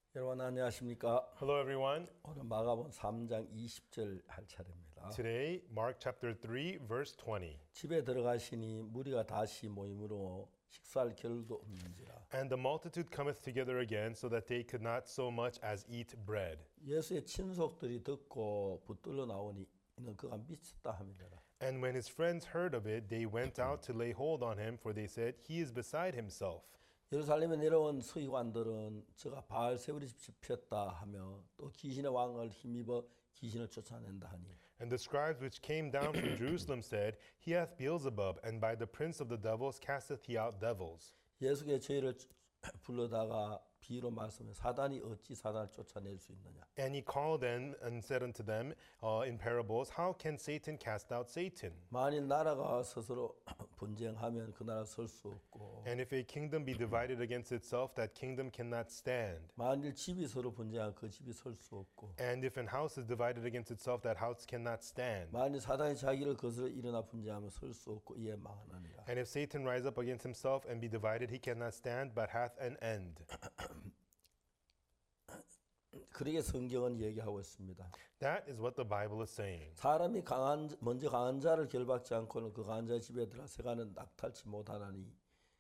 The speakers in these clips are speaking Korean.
여러분 안녕하십니까? Hello, everyone. 오늘 마가복음 3장 20절 할 차례입니다. Today, Mark chapter 3, verse 20. 집에 들어가시니 무리가 다시 모임으로 식사할 겨를도 없는지라. And the multitude cometh together again, so that they could not so much as eat bread. 예수의 친속들이 듣고 붙들러 나오니 이는 그가 미쳤다 함이더라. And when his friends heard of it, they went out to lay hold on him, for they said, He is beside himself. 예루살렘에 내려온 서기관들은 저가 바알세불이 집혔다 하며 또 귀신의 왕을 힘입어 귀신을 쫓아낸다 하니 And the scribes which came down from Jerusalem said, He hath Beelzebub, and by the prince of the devils casteth he out devils. 예수의 저희를 불러다가 비유로 말씀해 사단이 어찌 사단을 쫓아낼 수 있느냐. And he called in and said unto them in parables, How can Satan cast out Satan? 만일 나라가 스스로 분쟁하면 그 나라 설 수 없고 And if a kingdom be divided against itself, that kingdom cannot stand. 만일 집이 서로 분쟁하면 그 집이 설 수 없고 And if an house is divided against itself, that house cannot stand. 만일 사단이 자기를 거스려 일어나 분쟁하면 설 수 없고 이에 망하느니라. And if Satan rise up against himself and be divided, he cannot stand, but hath an end. 그러게 성경은 얘기하고 있습니다. That is what the Bible is saying. 사람이 먼저 강한 자를 결박지 않고는 그 강한 자의 집에 들어가서가는 낙탈치 못하나니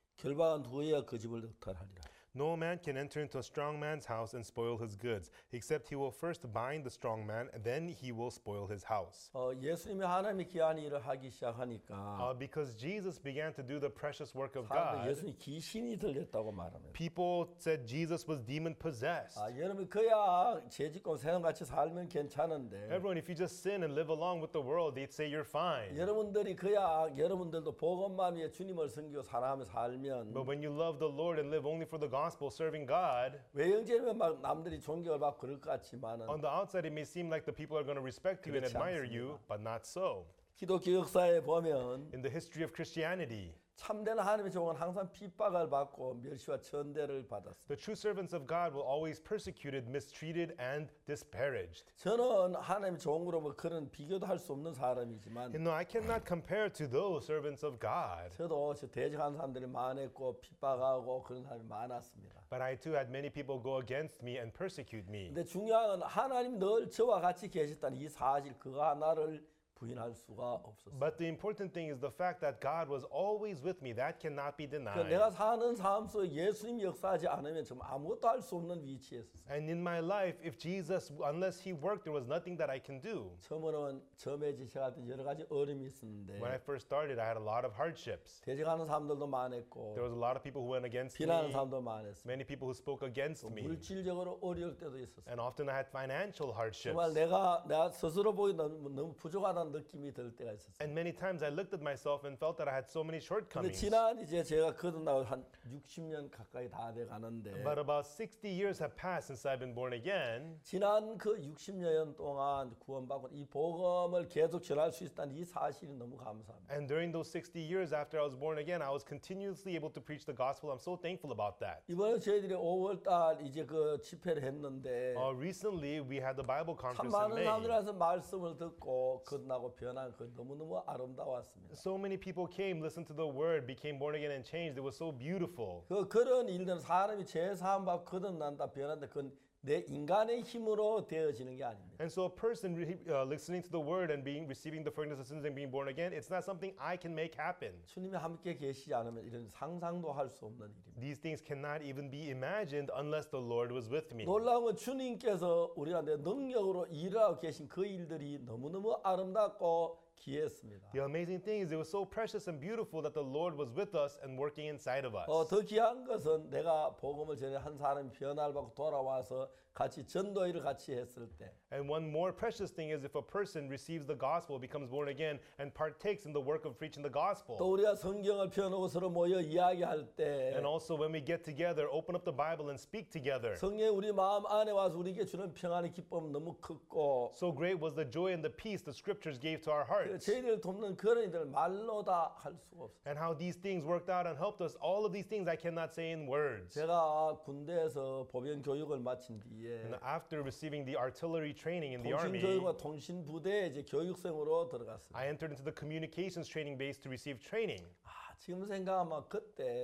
결박한 후에야 그 집을 늑탈하리라. No man can enter into a strong man's house and spoil his goods, except he will first bind the strong man, and then he will spoil his house. 예수님이 하나님의 귀한 일을 하기 시작하니까 Because Jesus began to do the precious work of 사람들 God, 예수님이 귀신이 들렸다고 말합니다. people said Jesus was demon possessed. 여러분 그야 죄짓고 세상같이 살면 괜찮은데 Everyone, if you just sin and live along with the world, they'd say you're fine. 여러분들이 그야 여러분들도 복음만 위해 주님을 섬기고 사랑하며 살면 But when you love the Lord and live only for the gospel, serving God, 외형제면 막 남들이 존경을 받고 그럴 것 같지만은 on the outside it may seem like the people are going to respect you and 그렇지 admire 않습니다. you, but not so. 기독교 역사에 보면 In the history of Christianity, 참된 하나님의 종은 항상 핍박을 받고 멸시와 천대를 받았습니다. the true servants of God will always persecuted, mistreated, and disparaged. 저는 하나님의 종으로 뭐 그런 비교도 할 수 없는 사람이지만 You know, I cannot compare to those servants of God. 저도 저 대적하는 사람들이 많았고 핍박하고 그런 사람이 많았습니다. But I too had many people go against me and persecute me. 근데 중요한 건 하나님 늘 저와 같이 계셨다는 이 사실 그거 하나를 부인할 수가 없었어요. But the important thing is the fact that God was always with me. That cannot be 그러니까 denied. 내가 사는 삶 속에 예수님이 역사하지 않으면 정말 아무것도 할 수 없는 위치에 있었어요. And in my life, if Jesus, unless He worked, there was nothing that I can do. 처음에는 점해지 시작할 때 여러 가지 어려움이 있었는데 When I first started, I had a lot of hardships. 대적하는 사람들도 많았고 There was a lot of people who went against 비난하는 me, 사람도 많았어요. many people who spoke against me, 물질적으로 어려울 때도 있었어요. and often I had financial hardships. 정말 내가 스스로 보기 너무 부족하다는 느낌이 들 때가 있었어요. And many times I looked at myself and felt that I had so many 근데 shortcomings. 지난 이제 제가 거듭나고 한 60년 가까이 다 돼 가는데 But about 60 years have passed since I've been born again. 지난 그 60년 동안 구원받고 이 복음을 계속 전할 수 있다는 이 사실이 너무 감사합니다. And during those 60 years after I was born again, I was continuously able to preach the gospel. I'm so thankful about that. 이번에 저희들이 5월 달 이제 그 집회를 했는데 Recently, we had the Bible 참 conference in 많은 May. 사람들이 와서 말씀을 듣고 거듭나고 변한 그 너무너무 아름다웠습니다. So many people came, listened to the word, became born again and changed. It was so beautiful. 그런 일들은 사람이 죄사함 받고 거듭난다 변한다 그건 내 인간의 힘으로 되어지는 게 아닙니다. And so a person listening to the word and receiving the forgiveness of sins and being born again, it's not something I can make happen. 주님이 함께 계시지 않으면 이런 상상도 할 수 없는 일입니다. These things cannot even be imagined unless the Lord was with me. 놀라운 건 주님께서 우리한테 능력으로 일하고 계신 그 일들이 너무너무 아름답고 귀했습니다. The amazing thing is it was so precious and beautiful that the Lord was with us and working inside of us. 더 귀한 것은 내가 복음을 전해 한 사람이 변화를 받고 돌아와서 같이 전도 일을 같이 했을 때 And one more precious thing is if a person receives the gospel, becomes born again, and partakes in the work of preaching the gospel. 또 우리가 성경을 펴놓고 서로 모여 이야기할 때 And also when we get together, open up the Bible and speak together. 성령이 우리 마음 안에 와서 우리에게 주는 평안의 기쁨 너무 크고 So great was the joy and the peace the scriptures gave to our hearts. 저희들을 돕는 그런 일들 말로 다 할 수가 없어요. And how these things worked out and helped us. All of these things I cannot say in words. 제가 군대에서 보병 교육을 마친 뒤에 And after receiving the artillery training in the army, 통신교육과 통신부대에 이제 교육생으로 들어갔습니다. I entered into the communications training base to receive training. 지금 생각하면 그때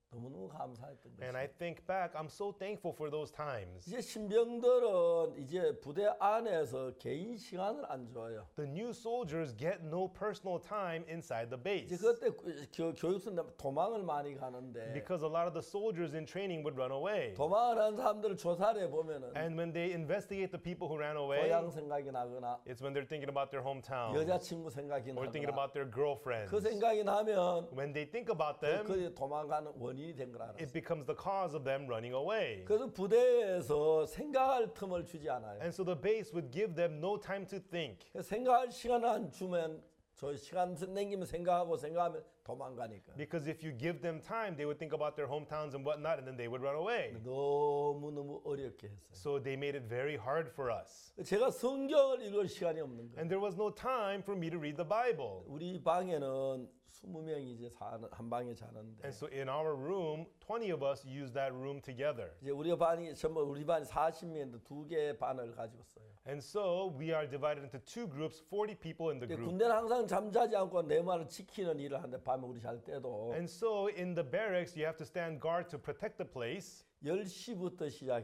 너무너무 감사했던 And I 것이죠. think back, I'm so thankful for those times. 이제 신병들은 이제 부대 안에서 개인 시간을 안 줘요. The new soldiers get no personal time inside the base. 이제 그때 교육생들 도망을 많이 가는데 Because a lot of the soldiers in training would run away. 도망을 한 사람들을 조사를 해보면은 And when they investigate the people who ran away, 고향 생각이 나거나 it's when they're thinking about their hometown 여자친구 생각이 or thinking 나거나 about their girlfriends. 그 생각이 나면 When they think about them, 그 도망가는 원인이 된 걸 it 알았어요. becomes the cause of them running away. 그래서 부대에서 생각할 틈을 주지 않아요. And so the base would give them no time to think. 생각할 시간을 안 주면 저 시간 생기면 생각하면 도망가니까. Because if you give them time, they would think about their hometowns and whatnot, and then they would run away. 너무너무 어렵게 했어요. So they made it very hard for us. 제가 성경을 읽을 시간이 없는 거예요. And there was no time for me to read the Bible. 우리 방에는 20명이 이제 한 방에 자는데 And so in our room, 20 of us use that room together. 이제 우리 반이 전부 우리 반이 40명인데 두 개의 반을 가지고 있어요. And so we are divided into two groups, 40 people in the group. 군대는 항상 잠자지 않고 내 말을 지키는 일을 하는데 밤에 우리 잘 때도 And so in the barracks, you have to stand guard to protect the place. 10시부터 시작해